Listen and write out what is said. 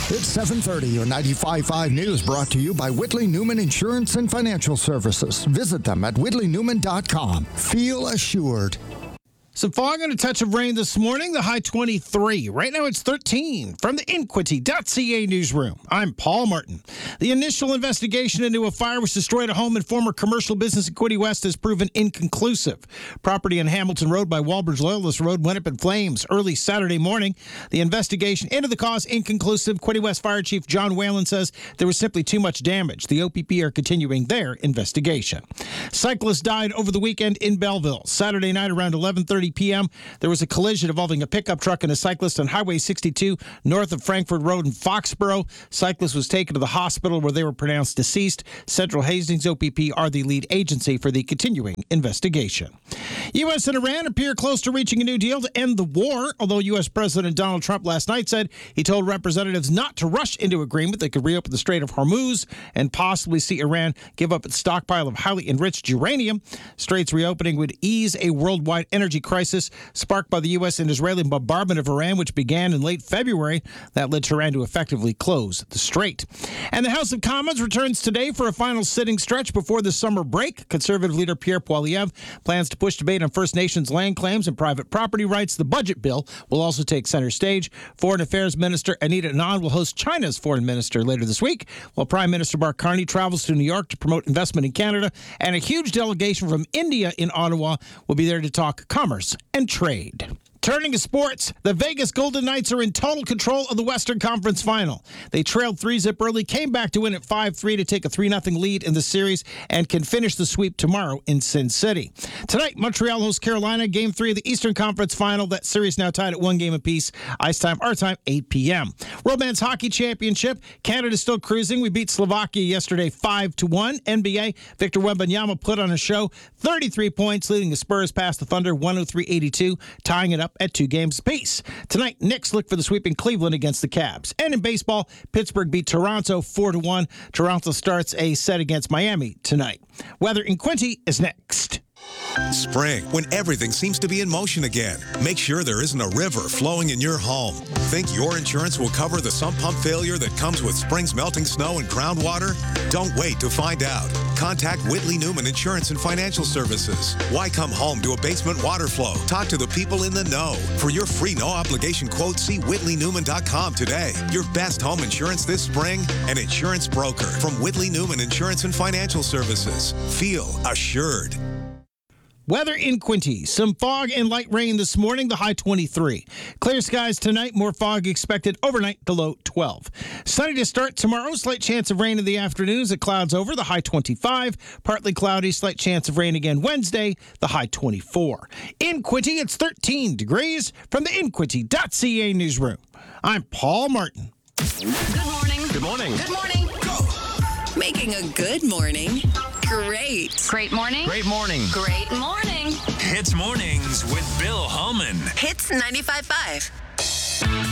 It's 7:30 on 95.5 News, brought to you by Whitley Newman Insurance and Financial Services. Visit them at whitleynewman.com. Feel assured. Some fog and a touch of rain this morning, the high 23. Right now it's 13. From the Inquity.ca newsroom, I'm Paul Martin. The initial investigation into a fire which destroyed a home and former commercial business in Quinte West has proven inconclusive. Property on Hamilton Road by Walbridge Loyalist Road went up in flames early Saturday morning. The investigation into the cause inconclusive. Quinte West Fire Chief John Whalen says there was simply too much damage. The OPP are continuing their investigation. Cyclist died over the weekend in Belleville. Saturday night around 11:30 p.m., there was a collision involving a pickup truck and a cyclist on Highway 62 north of Frankford Road in Foxborough. Cyclist was taken to the hospital where they were pronounced deceased. Central Hastings OPP are the lead agency for the continuing investigation. U.S. and Iran appear close to reaching a new deal to end the war, although U.S. President Donald Trump last night said he told representatives not to rush into agreement that could reopen the Strait of Hormuz and possibly see Iran give up its stockpile of highly enriched uranium. Strait's reopening would ease a worldwide energy crisis sparked by the U.S. and Israeli bombardment of Iran, which began in late February. That led to Iran to effectively close the strait. And the House of Commons returns today for a final sitting stretch before the summer break. Conservative leader Pierre Poilievre plans to push debate on First Nations land claims and private property rights. The budget bill will also take center stage. Foreign Affairs Minister Anita Anand will host China's foreign minister later this week, while Prime Minister Mark Carney travels to New York to promote investment in Canada. And a huge delegation from India in Ottawa will be there to talk commerce and trade. Turning to sports, the Vegas Golden Knights are in total control of the Western Conference Final. They trailed 3-0 early, came back to win at 5-3 to take a 3-0 lead in the series, and can finish the sweep tomorrow in Sin City. Tonight, Montreal hosts Carolina, Game 3 of the Eastern Conference Final. That series now tied at 1 game apiece. Ice time, our time, 8 p.m. World Men's Hockey Championship, Canada's still cruising. We beat Slovakia yesterday 5-1. NBA, Victor Wembanyama put on a show, 33 points, leading the Spurs past the Thunder 103-82, tying it up at 2 games apiece. Tonight, Knicks look for the sweep in Cleveland against the Cavs. And in baseball, Pittsburgh beat Toronto 4-1. Toronto starts a set against Miami tonight. Weather in Quinte is next. Spring, when everything seems to be in motion again. Make sure there isn't a river flowing in your home. Think your insurance will cover the sump pump failure that comes with spring's melting snow and groundwater? Don't wait to find out. Contact Whitley Newman Insurance and Financial Services. Why come home to a basement water flow? Talk to the people in the know. For your free no-obligation quote, see whitleynewman.com today. Your best home insurance this spring? An insurance broker from Whitley Newman Insurance and Financial Services. Feel assured. Weather in Quinte. Some fog and light rain this morning, the high 23. Clear skies tonight, more fog expected overnight, the low 12. Sunny to start tomorrow, slight chance of rain in the afternoon as the clouds over, the high 25. Partly cloudy, slight chance of rain again Wednesday, the high 24. In Quinte, it's 13 degrees. From the Inquity.ca newsroom, I'm Paul Martin. Good morning. Good morning. Good morning. Go. Making a good morning great. Great morning. Great morning. Great morning. Hits Mornings with Bill Holman. Hits 95.5.